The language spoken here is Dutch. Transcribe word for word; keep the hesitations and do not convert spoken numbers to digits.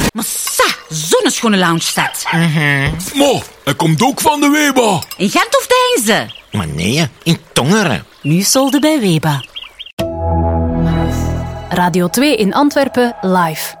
Maar sa, zo'n schone lounge staat. Mm-hmm. Maar, hij komt ook van de Weba. In Gent of Deinze? Maar nee, in Tongeren. Nu solde bij Weba. Radio twee in Antwerpen live.